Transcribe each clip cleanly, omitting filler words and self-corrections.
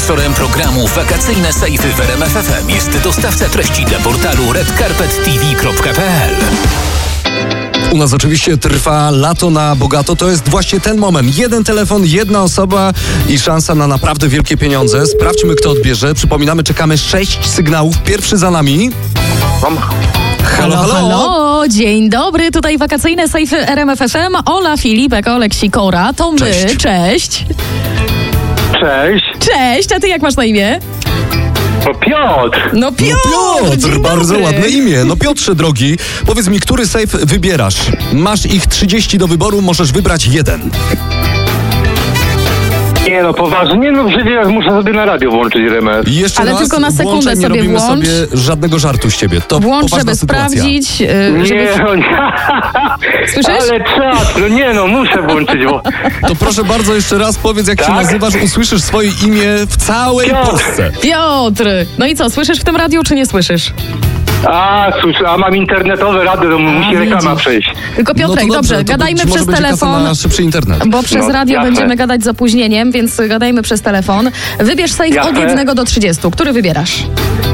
Sponsorem programu Wakacyjne Sejfy w RMF FM jest dostawca treści dla portalu redcarpettv.pl. U nas oczywiście trwa lato na bogato. To jest właśnie ten moment. Jeden telefon, jedna osoba i szansa na naprawdę wielkie pieniądze. Sprawdźmy, kto odbierze. Przypominamy, czekamy 6 sygnałów. Pierwszy za nami. Halo, halo. Halo, dzień dobry. Tutaj Wakacyjne Sejfy RMF FM. Ola, Filipek, Olek, Sikora. To my. Cześć. Cześć. Cześć. Cześć, a ty jak masz na imię? O, Piotr. No Piotr, dzień bardzo dobry. ładne imię. No Piotrze drogi, powiedz mi, który sejf wybierasz? Masz ich 30 do wyboru, możesz wybrać jeden. Nie no, poważnie? No przecież muszę sobie na radio włączyć RMF. I jeszcze Ale raz, tylko na sekundę włączaj, nie sobie robimy włącz. sobie żadnego żartu z ciebie. To Włącz, poważna żeby sytuacja. sprawdzić, żeby... Nie, no nie. Słyszysz? Ale czad, no nie no, muszę włączyć, bo... To proszę bardzo jeszcze raz powiedz, jak się Tak? nazywasz, usłyszysz swoje imię w całej Piotr. Polsce. Piotr. No i co, słyszysz w tym radiu, czy nie słyszysz? Słyszę, a mam internetowe radio, to musi reklama widzisz. przejść. Tylko Piotrek, to dobrze, to gadajmy być może przez będzie kasa telefon. na szybszy internet. Bo przez No, radio jasne. będziemy gadać z opóźnieniem, więc gadajmy przez telefon. Wybierz sejf od Jasne. 1 do 30. Który wybierasz?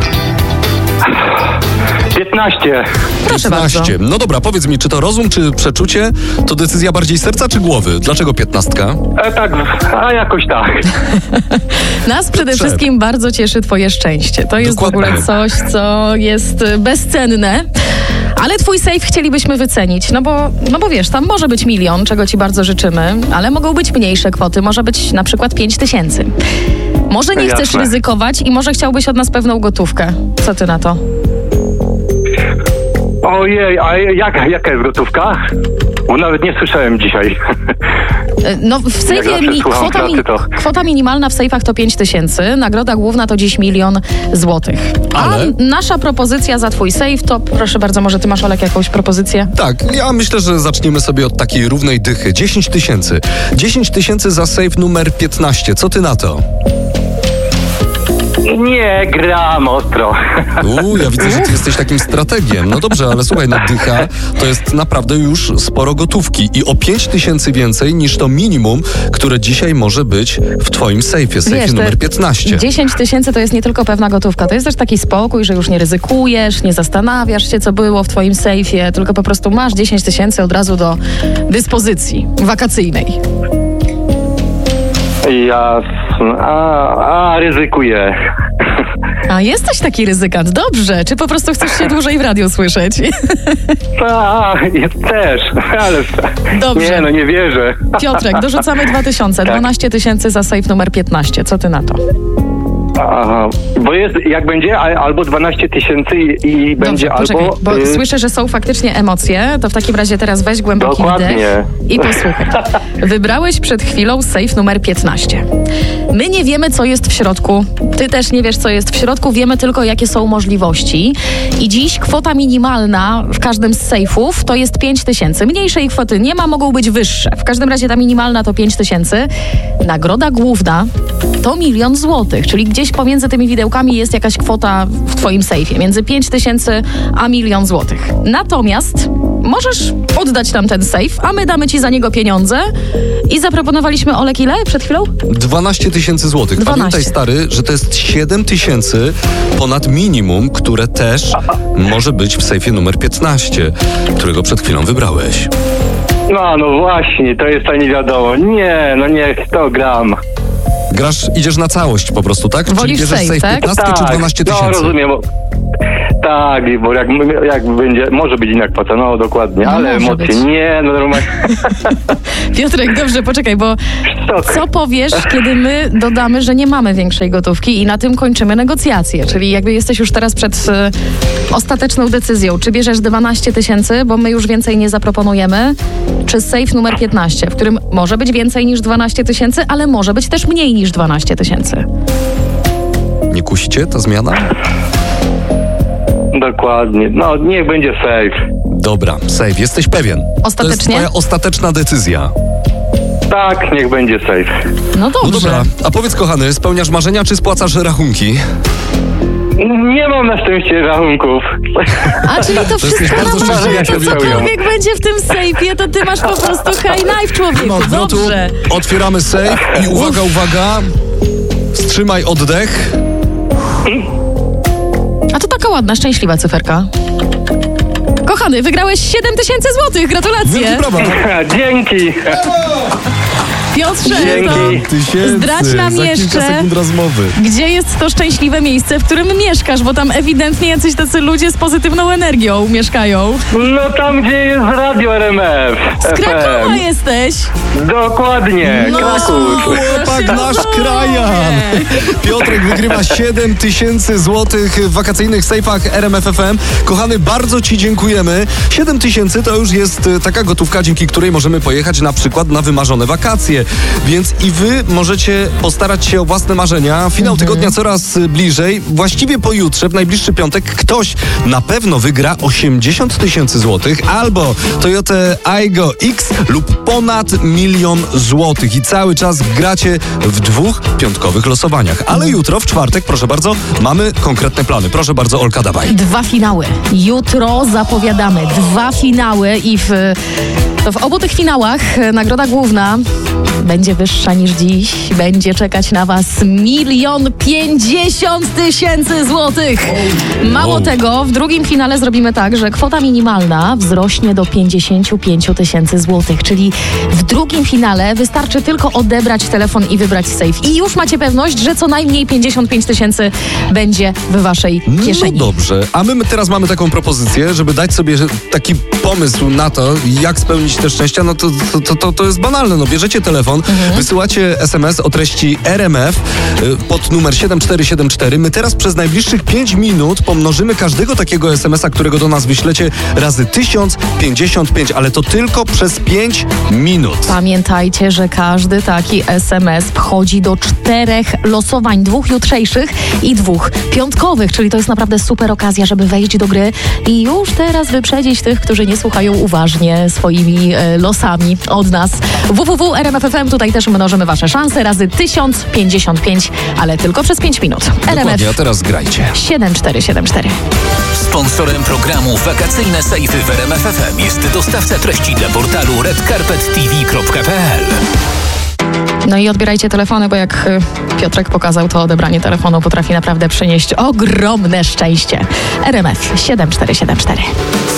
15. Proszę 15. bardzo. No dobra, powiedz mi, czy to rozum, czy przeczucie? To decyzja bardziej serca, czy głowy? Dlaczego 15? Tak, a jakoś tak. Nas przede Dobrze. wszystkim bardzo cieszy twoje szczęście. To jest Dokładnie. w ogóle coś, co jest bezcenne. Ale twój sejf chcielibyśmy wycenić, no bo wiesz, tam może być 1 000 000, czego ci bardzo życzymy, ale mogą być mniejsze kwoty, może być na przykład 5 000. Może nie chcesz Jasne. ryzykować i może chciałbyś od nas pewną gotówkę. Co ty na to? Ojej, a jaka jest gotówka? Bo nawet nie słyszałem dzisiaj. No w sejfie zawsze słucham pracy, to- kwota minimalna w sejfach to 5 000, nagroda główna to dziś 1 000 000 złotych. Ale- A nasza propozycja za twój sejf to proszę bardzo, może ty masz, Olek, jakąś propozycję? Tak, ja myślę, że zaczniemy sobie od takiej równej dychy. 10 000. 10 000 za sejf numer 15. Co ty na to? Nie, gram ostro. Ja widzę, że ty jesteś takim strategiem. No dobrze, ale słuchaj, no dycha to jest naprawdę już sporo gotówki i o 5 000 więcej niż to minimum, które dzisiaj może być w twoim sejfie, sejfie numer 15. 10 000 to jest nie tylko pewna gotówka, to jest też taki spokój, że już nie ryzykujesz, nie zastanawiasz się, co było w twoim sejfie, tylko po prostu masz 10 000 od razu do dyspozycji wakacyjnej. Jasne. Ryzykuję. A jesteś taki ryzykant, dobrze. Czy po prostu chcesz się dłużej w radiu słyszeć? Też, ale... Dobrze. Nie, no nie wierzę. Piotrek, dorzucamy 2000, 12 000 za sejf numer 15. Co ty na to? Aha, bo jest, jak będzie, albo 12 000 i będzie Dobrze, poczekaj, albo... bo słyszę, że są faktycznie emocje, to w takim razie teraz weź głęboki Dokładnie. wdech i posłuchaj. Wybrałeś przed chwilą sejf numer 15. My nie wiemy, co jest w środku. Ty też nie wiesz, co jest w środku. Wiemy tylko, jakie są możliwości. I dziś kwota minimalna w każdym z sejfów to jest 5 000. Mniejszej kwoty nie ma, mogą być wyższe. W każdym razie ta minimalna to 5 000. Nagroda główna to 1 000 000 złotych, czyli gdzieś pomiędzy tymi widełkami jest jakaś kwota w twoim sejfie. Między 5 000 a 1 000 000 złotych. Natomiast możesz oddać nam ten sejf, a my damy ci za niego pieniądze. I zaproponowaliśmy, Olek, ile przed chwilą? 12 000 złotych. 12. Pamiętaj, stary, że to jest 7 000 ponad minimum, które też może być w sejfie numer 15, którego przed chwilą wybrałeś. No właśnie, to jest ta nie wiadomo. Nie, no niech to gram. Idziesz na całość po prostu, tak? Wolisz Czyli bierzesz sejf, sejf tak? 15 czy 12 000? No rozumiem. Tak, bo jak będzie, może być inna kwota, no dokładnie, No, ale może emocje, być. nie, no normalnie. Piotrek, dobrze, poczekaj, bo Sztok. co powiesz, kiedy my dodamy, że nie mamy większej gotówki i na tym kończymy negocjacje? Czyli jakby jesteś już teraz przed ostateczną decyzją. Czy bierzesz 12 000, bo my już więcej nie zaproponujemy, czy sejf numer 15, w którym może być więcej niż 12 000, ale może być też mniej niż 12 000. Nie kusi cię ta zmiana? Dokładnie, no niech będzie safe. Dobra, sejf, jesteś pewien. To jest Ostatecznie? twoja ostateczna decyzja. Tak, niech będzie safe. No No dobrze. dobra, a powiedz, kochany, spełniasz marzenia, czy spłacasz rachunki? Nie mam na szczęście rachunków. A czyli to jesteś wszystko bardzo na marzenia, to szczęśliwy cokolwiek będzie w tym sejfie, to ty masz po prostu high life, człowieku. No, tu Dobrze. otwieramy sejf i uwaga, Wstrzymaj oddech. A to taka ładna, szczęśliwa cyferka. Kochany, wygrałeś 7000 złotych. Gratulacje. Wielkie brawa. Dzięki. Piotrze, Dzięki. to zdradź nam za kilka jeszcze, sekund rozmowy. gdzie jest to szczęśliwe miejsce, w którym mieszkasz, bo tam ewidentnie jacyś tacy ludzie z pozytywną energią mieszkają. No tam, gdzie jest radio RMF. Z Krakowa FM. jesteś. Dokładnie, Kraków. Chłopak, nasz krajan. Piotrek wygrywa 7000 złotych w wakacyjnych sejfach RMF FM. Kochany, bardzo Ci dziękujemy. 7000 to już jest taka gotówka, dzięki której możemy pojechać na przykład na wymarzone wakacje. Więc i Wy możecie postarać się o własne marzenia. Finał tygodnia coraz bliżej. Właściwie pojutrze, w najbliższy piątek, ktoś na pewno wygra 80 000 złotych albo Toyota Aygo X lub ponad 1 000 000 złotych. I cały czas gracie w 2 piątkowych losowaniach. Ale jutro, w czwartek, proszę bardzo, mamy konkretne plany. Proszę bardzo, Olka, dawaj. 2 finały. Jutro zapowiadamy 2 finały i w obu tych finałach nagroda główna będzie wyższa niż dziś. Będzie czekać na Was 1 050 000 złotych. Mało tego, w drugim finale zrobimy tak, że kwota minimalna wzrośnie do 55 000 złotych, czyli w drugim finale wystarczy tylko odebrać telefon i wybrać safe. I już macie pewność, że co najmniej 55 000 będzie w Waszej kieszeni. No dobrze, a my teraz mamy taką propozycję, żeby dać sobie taki pomysł na to, jak spełnić te szczęścia. No to jest banalne. No bierzecie telefon, wysyłacie SMS o treści RMF pod numer 7474. My teraz przez najbliższych 5 minut pomnożymy każdego takiego SMS-a, którego do nas wyślecie, razy 1055, ale to tylko przez 5 minut. Pamiętajcie, że każdy taki SMS wchodzi do 4 losowań, 2 jutrzejszych i 2 piątkowych, czyli to jest naprawdę super okazja, żeby wejść do gry i już teraz wyprzedzić tych, którzy nie słuchają uważnie swoimi losami od nas. www.rmf.fm, tutaj też mnożymy Wasze szanse razy 1055, ale tylko przez 5 minut. Dokładnie, a teraz grajcie. 7474. Sponsorem programu Wakacyjne Sejfy w RMF FM jest dostawca treści dla portalu redcarpettv.pl. No i odbierajcie telefony, bo jak Piotrek pokazał, to odebranie telefonu potrafi naprawdę przynieść ogromne szczęście. RMF 7474.